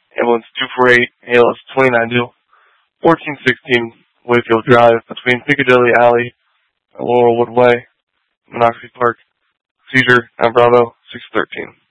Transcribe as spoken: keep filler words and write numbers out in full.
ambulance two four eight, A L S twenty-nine two, fourteen sixteen Wayfield Drive between Piccadilly Alley and Laurelwood Way, Monocacy Park. Seizure, nine Bravo, six thirteen.